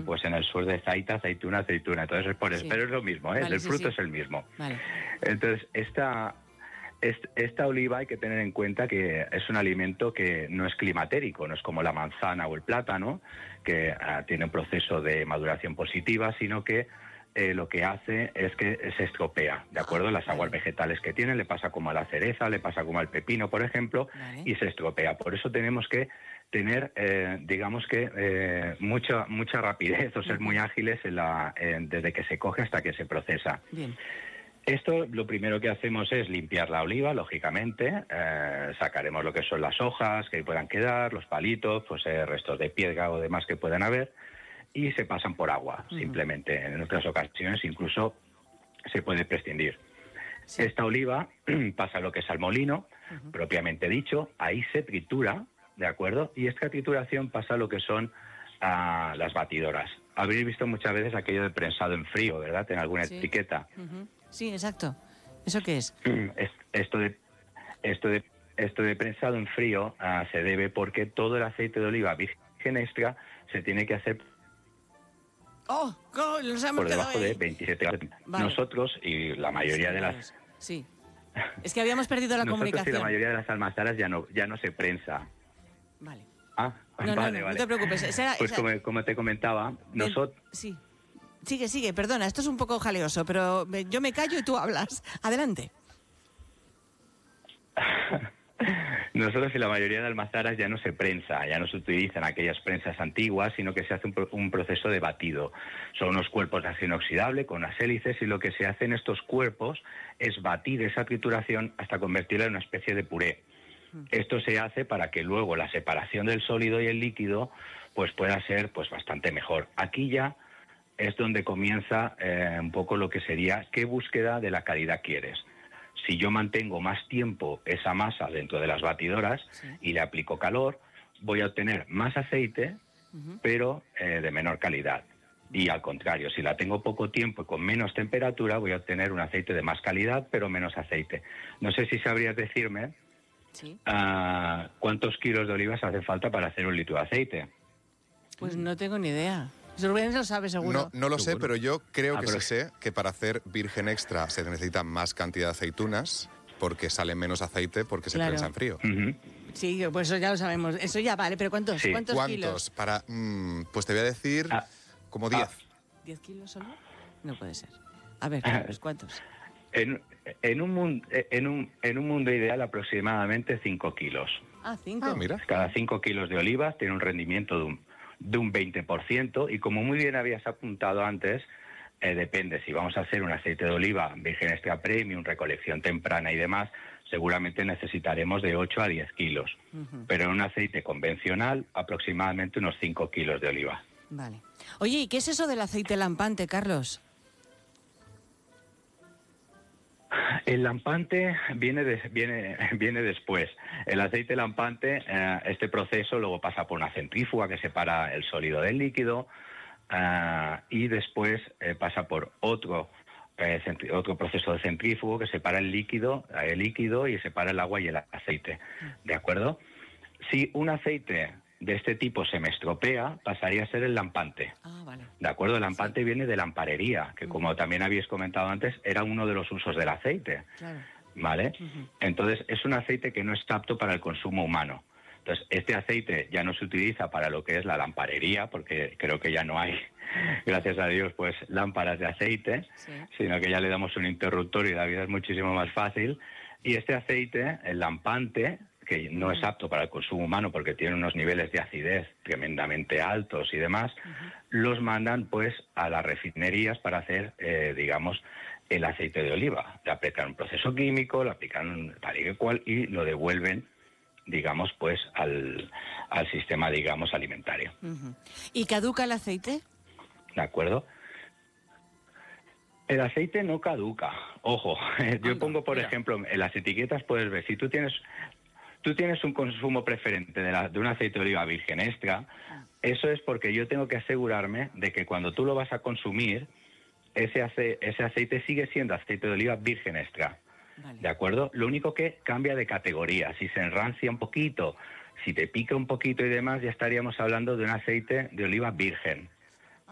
pues en el sur de Zaita, aceituna. Entonces es por eso, pero es lo mismo, Vale, el fruto es el mismo. Vale. Entonces, esta oliva hay que tener en cuenta que es un alimento que no es climatérico, no es como la manzana o el plátano, que tiene un proceso de maduración positiva, sino que lo que hace es que se estropea, ¿de acuerdo? Las aguas vegetales que tiene, le pasa como a la cereza, le pasa como al pepino, por ejemplo, y se estropea. Por eso tenemos que tener, mucha rapidez o ser muy ágiles desde que se coge hasta que se procesa. Bien. Esto, lo primero que hacemos es limpiar la oliva, lógicamente. Sacaremos lo que son las hojas que puedan quedar, los palitos, pues restos de piedra o demás que puedan haber, y se pasan por agua, simplemente. En otras ocasiones incluso se puede prescindir. Sí. Esta oliva pasa lo que es al molino, propiamente dicho, ahí se tritura, ¿de acuerdo? Y esta trituración pasa a lo que son las batidoras. Habréis visto muchas veces aquello de prensado en frío, ¿verdad? En alguna etiqueta. Sí, exacto. ¿Eso qué es? Esto de prensado en frío se debe porque todo el aceite de oliva virgen extra se tiene que hacer por debajo de 27 grados. Vale. Nosotros y la mayoría de las... Sí. Es que habíamos perdido la comunicación. Nosotros y la mayoría de las almazaras ya no se prensa. Vale. Vale. No te preocupes. Pues como te comentaba, nosotros... Sí. Sigue, perdona, esto es un poco jaleoso, pero yo me callo y tú hablas. Adelante. Nosotros y la mayoría de almazaras ya no se prensa, ya no se utilizan aquellas prensas antiguas, sino que se hace un proceso de batido. Son unos cuerpos de acero inoxidable con unas hélices, y lo que se hace en estos cuerpos es batir esa trituración hasta convertirla en una especie de puré. Esto se hace para que luego la separación del sólido y el líquido pues pueda ser pues bastante mejor. Aquí ya es donde comienza un poco lo que sería qué búsqueda de la calidad quieres. Si yo mantengo más tiempo esa masa dentro de las batidoras y le aplico calor, voy a obtener más aceite, pero de menor calidad. Y al contrario, si la tengo poco tiempo y con menos temperatura, voy a obtener un aceite de más calidad, pero menos aceite. No sé si sabrías decirme cuántos kilos de olivas hace falta para hacer un litro de aceite. Pues no tengo ni idea. Rubén lo sabe seguro. No lo sé, pero yo creo que sí sé que para hacer virgen extra se necesita más cantidad de aceitunas porque sale menos aceite porque se prensa en frío. Sí, pues eso ya lo sabemos. Eso ya vale, pero ¿cuántos kilos? Pues te voy a decir como 10. ¿10 kilos solo? No puede ser. A ver, ¿cuántos? En un mundo ideal aproximadamente 5 kilos. 5. Mira. Cada 5 kilos de olivas tiene un rendimiento de un 20%, y como muy bien habías apuntado antes, depende, si vamos a hacer un aceite de oliva virgen extra premium, recolección temprana y demás, seguramente necesitaremos de 8 a 10 kilos. Pero en un aceite convencional, aproximadamente unos 5 kilos de oliva. Vale. Oye, ¿y qué es eso del aceite lampante, Carlos? El lampante viene después. El aceite lampante, este proceso luego pasa por una centrífuga que separa el sólido del líquido, y después pasa por otro proceso de centrífugo que separa el líquido y separa el agua y el aceite. ¿De acuerdo? Si un aceite de este tipo se me estropea, pasaría a ser el lampante. Vale. ¿De acuerdo? El lampante viene de lamparería, que como también habéis comentado antes, era uno de los usos del aceite. Claro. ¿Vale? Entonces, es un aceite que no está apto para el consumo humano. Entonces, este aceite ya no se utiliza para lo que es la lamparería, porque creo que ya no hay, gracias a Dios, pues lámparas de aceite, sino que ya le damos un interruptor y la vida es muchísimo más fácil. Y este aceite, el lampante, que no es apto para el consumo humano porque tiene unos niveles de acidez tremendamente altos y demás, los mandan pues a las refinerías para hacer, el aceite de oliva. Le aplican un proceso químico, le aplican tal y cual y lo devuelven, pues al sistema, alimentario. ¿Y caduca el aceite? ¿De acuerdo? El aceite no caduca. Ojo, yo pongo, por ejemplo, en las etiquetas puedes ver, si tú tienes un consumo preferente de un aceite de oliva virgen extra, eso es porque yo tengo que asegurarme de que cuando tú lo vas a consumir, ese aceite sigue siendo aceite de oliva virgen extra. Vale. ¿De acuerdo? Lo único que cambia de categoría. Si se enrancia un poquito, si te pica un poquito y demás, ya estaríamos hablando de un aceite de oliva virgen.